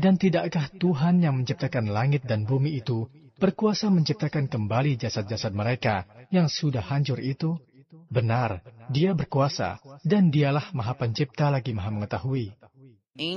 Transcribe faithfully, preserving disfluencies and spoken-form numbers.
Dan tidakkah Tuhan yang menciptakan langit dan bumi itu berkuasa menciptakan kembali jasad-jasad mereka yang sudah hancur itu? Benar, Dia berkuasa, dan Dialah Maha Pencipta lagi Maha Mengetahui.